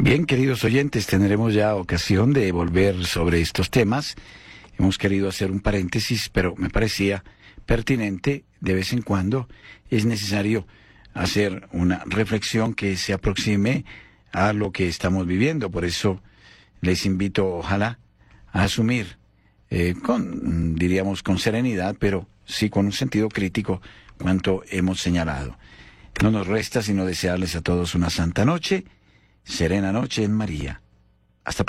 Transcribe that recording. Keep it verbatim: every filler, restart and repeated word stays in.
Bien, queridos oyentes, tendremos ya ocasión de volver sobre estos temas. Hemos querido hacer un paréntesis, pero me parecía pertinente, de vez en cuando es necesario hacer una reflexión que se aproxime a lo que estamos viviendo. Por eso les invito, ojalá, a asumir eh, con, diríamos, con serenidad, pero sí con un sentido crítico cuanto hemos señalado. No nos resta sino desearles a todos una santa noche, serena noche en María.